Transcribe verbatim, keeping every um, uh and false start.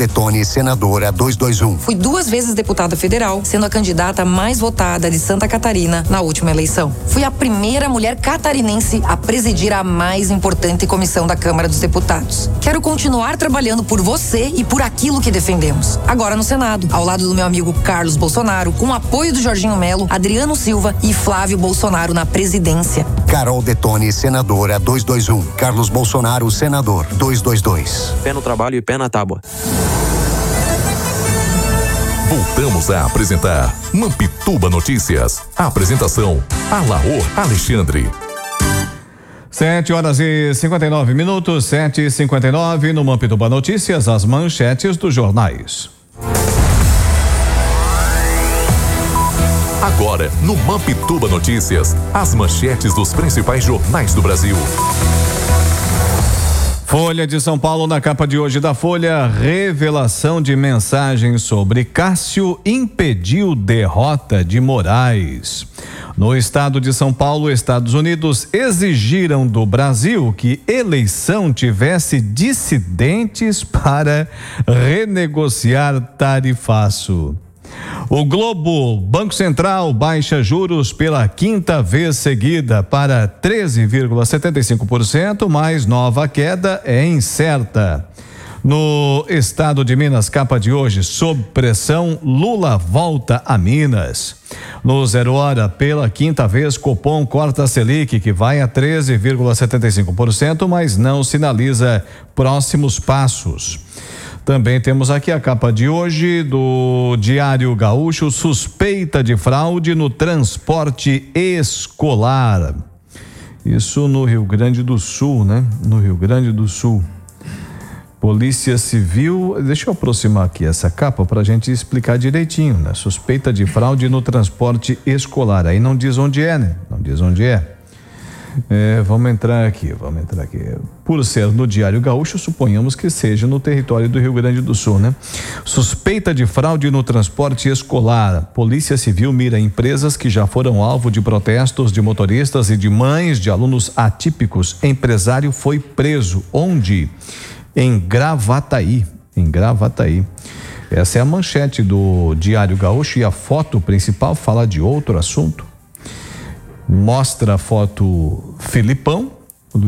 Detone, senadora duzentos e vinte e um. Fui duas vezes deputada federal, sendo a candidata mais votada de Santa Catarina na última eleição. Fui a primeira mulher catarinense a presidir a mais importante comissão da Câmara dos Deputados. Quero continuar trabalhando por você e por aquilo que defendemos. Agora no Senado, ao lado do meu amigo Carlos Bolsonaro, com o apoio do Jorginho Melo, Adriano Silva e Flávio Bolsonaro na presidência. Carol Detone, senadora duzentos e vinte e um. Carlos Bolsonaro, senador duzentos e vinte e dois. Pé no trabalho e pé na tábua. Voltamos a apresentar Mampituba Notícias. A apresentação, Alaor Alexandre. Sete horas e cinquenta e nove minutos, sete e cinquenta e nove no Mampituba Notícias, as manchetes dos jornais. Agora, no Mampituba Notícias, as manchetes dos principais jornais do Brasil. Folha de São Paulo, na capa de hoje da Folha, revelação de mensagens sobre Cássio impediu derrota de Moraes. No estado de São Paulo, Estados Unidos exigiram do Brasil que eleição tivesse dissidentes para renegociar tarifaço. O Globo, Banco Central baixa juros pela quinta vez seguida para treze vírgula setenta e cinco por cento, mas nova queda é incerta. No estado de Minas, capa de hoje, sob pressão, Lula volta a Minas. No Zero Hora, pela quinta vez, Copom corta a Selic, que vai a treze vírgula setenta e cinco por cento, mas não sinaliza próximos passos. Também temos aqui a capa de hoje do Diário Gaúcho, suspeita de fraude no transporte escolar. Isso no Rio Grande do Sul, né? No Rio Grande do Sul. Polícia Civil, deixa eu aproximar aqui essa capa para a gente explicar direitinho, né? Suspeita de fraude no transporte escolar. Aí não diz onde é, né? Não diz onde é. É, vamos entrar aqui, vamos entrar aqui. Por ser no Diário Gaúcho, suponhamos que seja no território do Rio Grande do Sul, né? Suspeita de fraude no transporte escolar. Polícia Civil mira empresas que já foram alvo de protestos de motoristas e de mães de alunos atípicos. Empresário foi preso. Onde? Em Gravataí. Em Gravataí. Essa é a manchete do Diário Gaúcho e a foto principal fala de outro assunto. Mostra a foto Filipão,